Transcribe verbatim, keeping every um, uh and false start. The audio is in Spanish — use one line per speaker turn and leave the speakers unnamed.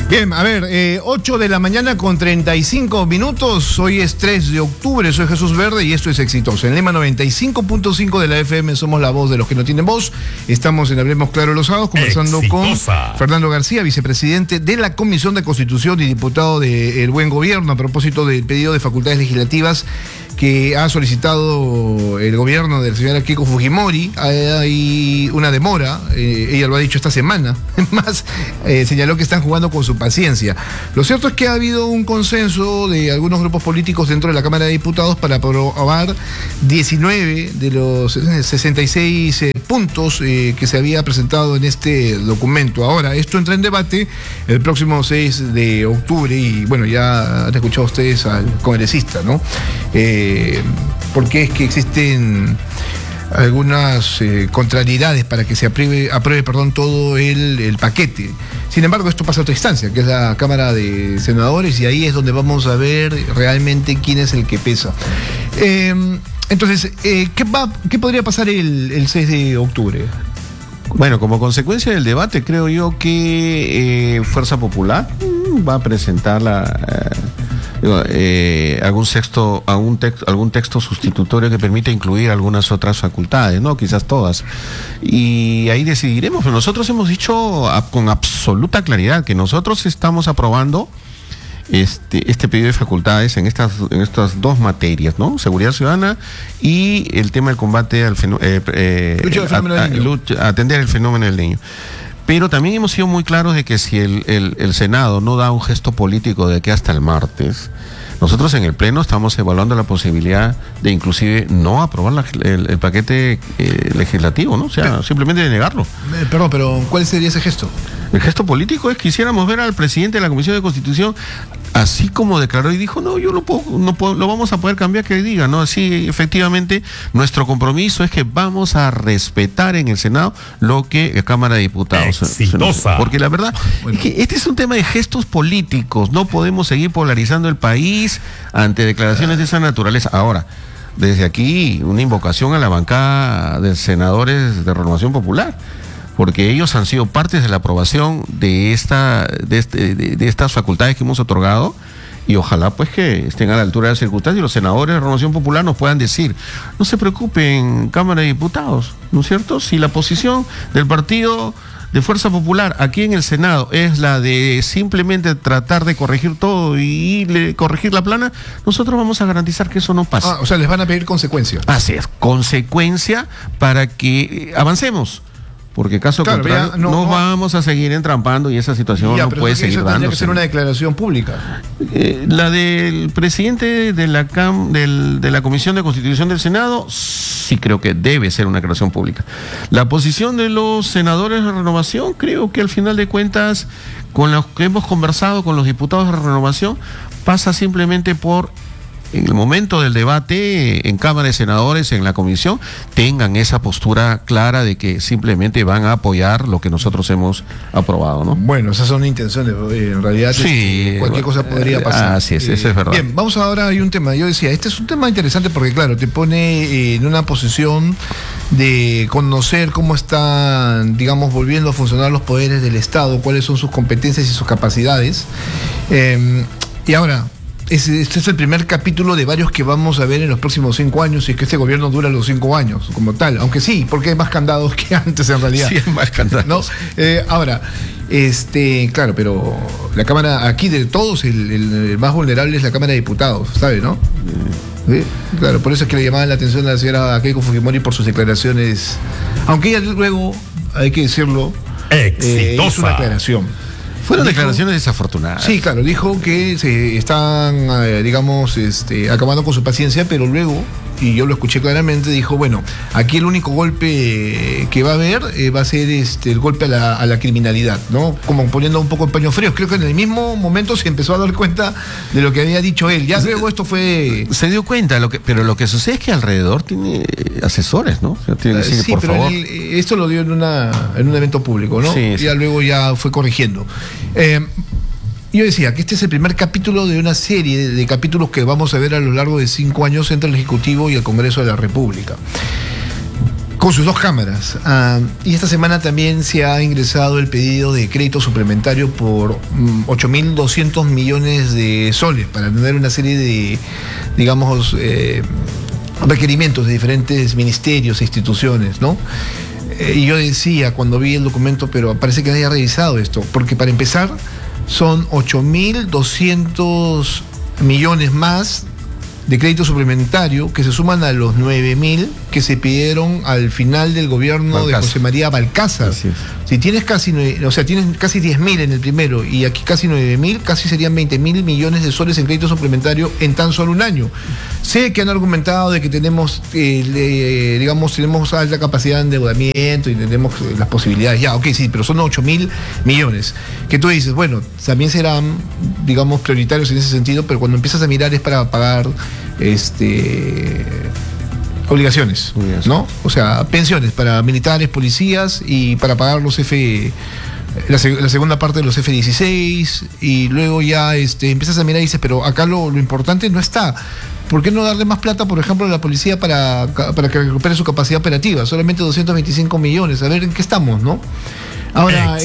Bien, a ver, eh, ocho de la mañana con treinta y cinco minutos. Hoy es tres de octubre, soy Jesús Verde y esto es Exitoso. En Lema noventa y cinco punto cinco de la F M somos la voz de los que no tienen voz. Estamos en Hablemos Claro los Sábados conversando Exitosa. con Fernando García, vicepresidente de la Comisión de Constitución y diputado del Buen Gobierno, a propósito del pedido de facultades legislativas que ha solicitado el gobierno del señor Keiko Fujimori. Hay una demora, eh, ella lo ha dicho esta semana, más eh, señaló que están jugando con su paciencia. Lo cierto es que ha habido un consenso de algunos grupos políticos dentro de la Cámara de Diputados para aprobar diecinueve de los sesenta y seis eh, puntos eh, que se había presentado en este documento. Ahora, esto entra en debate el próximo seis de octubre y bueno, ya han escuchado ustedes al congresista, ¿no? Eh, porque es que existen algunas eh, contrariedades para que se apruebe, apruebe perdón, todo el, el paquete. Sin embargo, esto pasa a otra instancia, que es la Cámara de Senadores, y ahí es donde vamos a ver realmente quién es el que pesa. Eh, entonces, eh, ¿qué, va, ¿qué podría pasar el, el seis de octubre?
Bueno, como consecuencia del debate, creo yo que eh, Fuerza Popular va a presentar la... Eh, Eh, algún texto, algún, text, algún texto sustitutorio que permita incluir algunas otras facultades, ¿no? Quizás todas. Y ahí decidiremos. Pero nosotros hemos dicho a, con absoluta claridad que nosotros estamos aprobando este, este pedido de facultades en estas, en estas dos materias, ¿no? Seguridad ciudadana y el tema del combate al fenómeno, eh, eh,
lucha del fenómeno del niño.
Lucha, atender el fenómeno del niño. Pero también hemos sido muy claros de que si el, el, el Senado no da un gesto político de aquí hasta el martes, nosotros en el Pleno estamos evaluando la posibilidad de inclusive no aprobar la, el, el paquete eh, legislativo, ¿no? O sea, pero, simplemente de negarlo.
Eh, perdón, pero ¿cuál sería ese gesto?
El gesto político es que quisiéramos ver al presidente de la Comisión de Constitución, así como declaró y dijo, no, yo lo puedo, no puedo, lo vamos a poder cambiar, que diga, ¿no? Así, efectivamente, nuestro compromiso es que vamos a respetar en el Senado lo que la Cámara de Diputados.
Exitosa.
Porque la verdad, bueno, es que este es un tema de gestos políticos, no podemos seguir polarizando el país ante declaraciones de esa naturaleza. Ahora, desde aquí, una invocación a la bancada de senadores de Renovación Popular, porque ellos han sido partes de la aprobación de esta de, este, de, de estas facultades que hemos otorgado, y ojalá pues que estén a la altura de las circunstancias y los senadores de Renovación Popular nos puedan decir, no se preocupen, Cámara de Diputados, ¿no es cierto? Si la posición del partido de Fuerza Popular aquí en el Senado es la de simplemente tratar de corregir todo y le, corregir la plana, nosotros vamos a garantizar que eso no pase.
Ah, o sea, les van a pedir consecuencia.
Así es, consecuencia para que avancemos. Porque caso claro, contrario, no, no vamos a seguir entrampando y esa situación ya, no puede seguir dándose.
Tendría que ser una declaración pública.
Eh, la del presidente de la Cam, del, de la Comisión de Constitución del Senado, sí creo que debe ser una declaración pública. La posición de los senadores de Renovación, creo que al final de cuentas, con los que hemos conversado con los diputados de Renovación, pasa simplemente por, en el momento del debate en Cámara de Senadores, en la comisión, tengan esa postura clara de que simplemente van a apoyar lo que nosotros hemos aprobado, ¿no?
Bueno, esas son intenciones, en realidad
sí,
es, cualquier cosa podría pasar.
Así es, eh, eso es verdad.
Bien, vamos ahora, hay un tema, yo decía, este es un tema interesante porque claro, te pone eh, en una posición de conocer cómo están, digamos, volviendo a funcionar los poderes del Estado, cuáles son sus competencias y sus capacidades. Eh, y ahora, Este es el primer capítulo de varios que vamos a ver en los próximos cinco años, y es que este gobierno dura los cinco años como tal, aunque sí, porque hay más candados que antes en realidad.
Sí, hay más candados.
¿No? Eh, ahora, este, claro, pero la Cámara, aquí de todos, el, el, el más vulnerable es la Cámara de Diputados, ¿sabe, no? ¿Sí? Claro, por eso es que le llamaban la atención a la señora Keiko Fujimori por sus declaraciones, aunque ella luego, hay que decirlo, eh, hizo una aclaración.
Fueron
dijo,
declaraciones desafortunadas.
Sí, claro, dijo que se están, eh, digamos, este, acabando con su paciencia, pero luego, y yo lo escuché claramente, dijo, bueno, aquí el único golpe que va a haber eh, va a ser este, el golpe a la, a la criminalidad, ¿no? Como poniendo un poco en paños fríos. Creo que en el mismo momento se empezó a dar cuenta de lo que había dicho él. Ya luego esto fue...
Se dio cuenta, lo que, pero lo que sucede es que alrededor tiene asesores, ¿no? O sea, tiene que decir,
sí,
por
pero
favor.
Él, esto lo dio en, una, en un evento público, ¿no?
Sí, sí.
Ya luego ya fue corrigiendo. Eh, yo decía que este es el primer capítulo de una serie de, de capítulos que vamos a ver a lo largo de cinco años entre el Ejecutivo y el Congreso de la República. con sus dos cámaras. Uh, y esta semana también se ha ingresado el pedido de crédito suplementario por um, ocho mil doscientos millones de soles para tener una serie de, digamos, eh, requerimientos de diferentes ministerios e instituciones, ¿no? Eh, y yo decía cuando vi el documento, pero parece que nadie ha revisado esto, porque para empezar son ocho mil doscientos millones más de crédito suplementario que se suman a los nueve mil que se pidieron al final del gobierno Balcázar. de José María Balcázar. Si tienes casi, o sea, tienes casi diez mil en el primero y aquí casi nueve mil, casi serían veinte mil millones de soles en crédito suplementario en tan solo un año. Sé que han argumentado de que tenemos, eh, eh, digamos, tenemos alta capacidad de endeudamiento y tenemos eh, las posibilidades. Ya, ok, sí, pero son ocho mil millones. Que tú dices, bueno, también serán, digamos, prioritarios en ese sentido, pero cuando empiezas a mirar es para pagar este obligaciones, ¿no? O sea, pensiones para militares, policías y para pagar los F, la, la segunda parte de los F dieciséis, y luego ya este, empiezas a mirar y dices, pero acá lo, lo importante no está. ¿Por qué no darle más plata, por ejemplo, a la policía para, para que recupere su capacidad operativa? Solamente doscientos veinticinco millones. A ver en qué estamos, ¿no? Ahora...